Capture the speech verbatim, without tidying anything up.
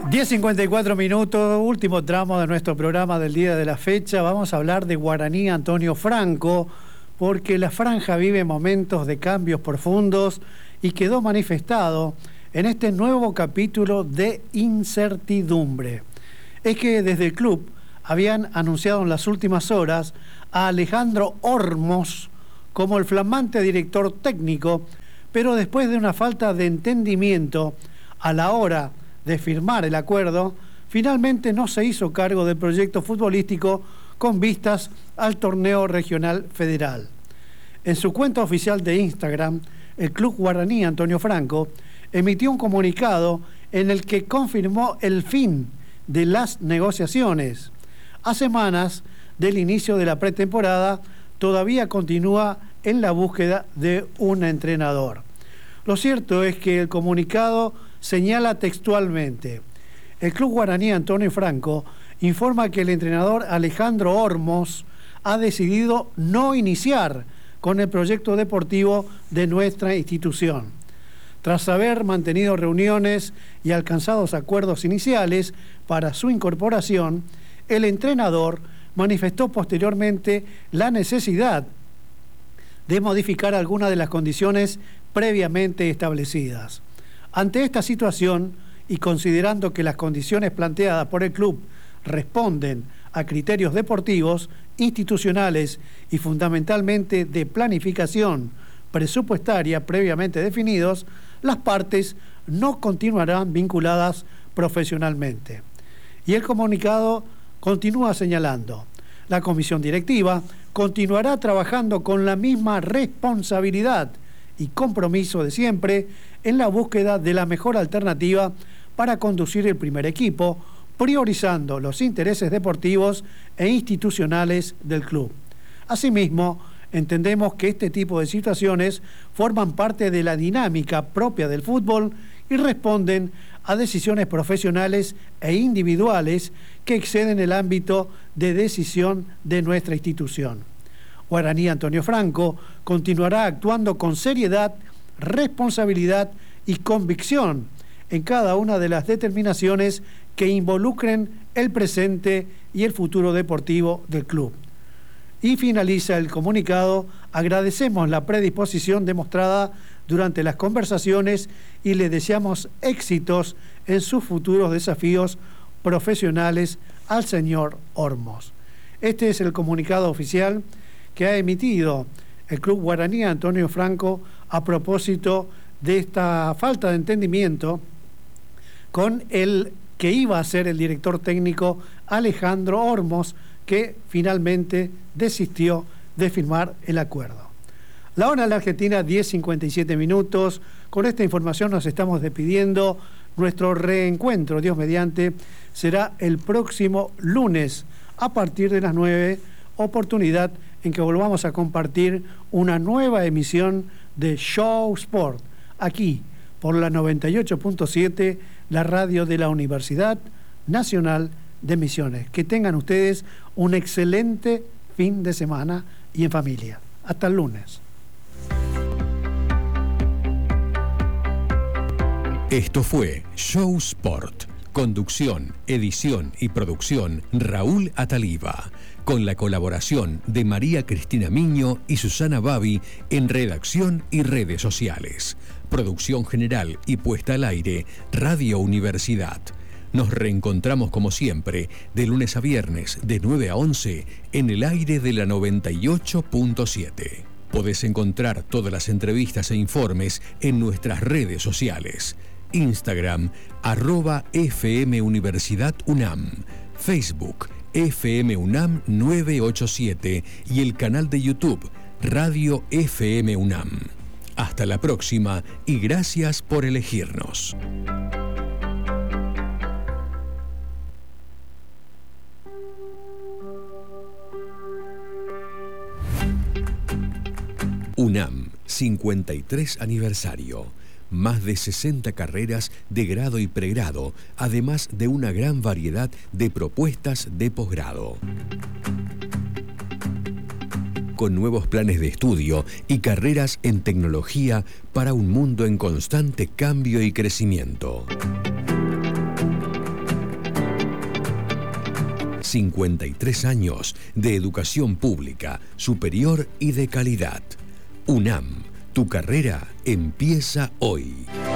diez cincuenta y cuatro minutos, último tramo de nuestro programa del día de la fecha. Vamos a hablar de Guaraní Antonio Franco, porque la franja vive momentos de cambios profundos y quedó manifestado en este nuevo capítulo de incertidumbre. Es que desde el club habían anunciado en las últimas horas a Alejandro Ormos como el flamante director técnico, pero después de una falta de entendimiento a la hora de firmar el acuerdo, finalmente no se hizo cargo del proyecto futbolístico con vistas al torneo regional federal. En su cuenta oficial de Instagram, el club guaraní Antonio Franco emitió un comunicado en el que confirmó el fin de las negociaciones. A semanas del inicio de la pretemporada, todavía continúa en la búsqueda de un entrenador. Lo cierto es que el comunicado señala textualmente: el club guaraní Antonio Franco informa que el entrenador Alejandro Ormos ha decidido no iniciar con el proyecto deportivo de nuestra institución. Tras haber mantenido reuniones y alcanzados acuerdos iniciales para su incorporación, el entrenador manifestó posteriormente la necesidad de modificar algunas de las condiciones previamente establecidas. Ante esta situación, y considerando que las condiciones planteadas por el club responden a criterios deportivos, institucionales y fundamentalmente de planificación presupuestaria previamente definidos, las partes no continuarán vinculadas profesionalmente. Y el comunicado continúa señalando: la comisión directiva continuará trabajando con la misma responsabilidad y compromiso de siempre en la búsqueda de la mejor alternativa para conducir el primer equipo, priorizando los intereses deportivos e institucionales del club. Asimismo, entendemos que este tipo de situaciones forman parte de la dinámica propia del fútbol y responden a decisiones profesionales e individuales que exceden el ámbito de decisión de nuestra institución. Guaraní Antonio Franco continuará actuando con seriedad, responsabilidad y convicción en cada una de las determinaciones que involucren el presente y el futuro deportivo del club. Y finaliza el comunicado: agradecemos la predisposición demostrada durante las conversaciones y le deseamos éxitos en sus futuros desafíos profesionales al señor Ormos. Este es el comunicado oficial que ha emitido el club guaraní Antonio Franco a propósito de esta falta de entendimiento con el que iba a ser el director técnico Alejandro Ormos, que finalmente desistió de firmar el acuerdo. La hora en la Argentina, diez cincuenta y siete minutos. Con esta información nos estamos despidiendo. Nuestro reencuentro, Dios mediante, será el próximo lunes a partir de las nueve, oportunidad en que volvamos a compartir una nueva emisión de Show Sport, aquí por la noventa y ocho punto siete, la radio de la Universidad Nacional de Misiones. Que tengan ustedes un excelente fin de semana y en familia. Hasta el lunes. Esto fue Show Sport. Conducción, edición y producción Raúl Ataliba, con la colaboración de María Cristina Miño y Susana Babi en redacción y redes sociales. Producción general y puesta al aire, Radio Universidad. Nos reencontramos como siempre, de lunes a viernes, de nueve a once, en el aire de la noventa y ocho punto siete. Podés encontrar todas las entrevistas e informes en nuestras redes sociales. Instagram, arroba F M Universidad UNAM, Facebook, F M UNAM nueve ocho siete y el canal de YouTube, Radio F M UNAM. Hasta la próxima y gracias por elegirnos. UNAM, cincuenta y tres aniversario. Más de sesenta carreras de grado y pregrado, además de una gran variedad de propuestas de posgrado. Con nuevos planes de estudio y carreras en tecnología para un mundo en constante cambio y crecimiento. cincuenta y tres años de educación pública, superior y de calidad. UNAM, tu carrera empieza hoy.